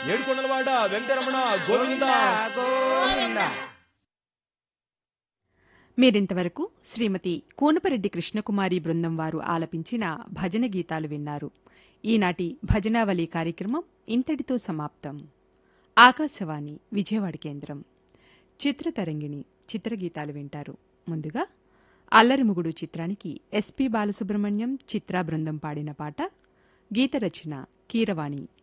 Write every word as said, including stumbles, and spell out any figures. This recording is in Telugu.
ఏడుకొండలవాడ వెంకటరమణ గోవింద గోవింద. మీరింతవరకు శ్రీమతి కూనపరెడ్డి కృష్ణకుమారి బృందం వారు ఆలపించిన భజన గీతాలు విన్నారు. ఈనాటి భజనావళి కార్యక్రమం ఇంతటితో సమాప్తం. ఆకాశవాణి విజయవాడ కేంద్రం. చిత్రతరంగిణి చిత్రగీతాలు వింటారు. ముందుగా అల్లరిముగుడు చిత్రానికి ఎస్పి బాలసుబ్రహ్మణ్యం చిత్రా బృందం పాడిన పాట. గీత రచన కీరవాణి.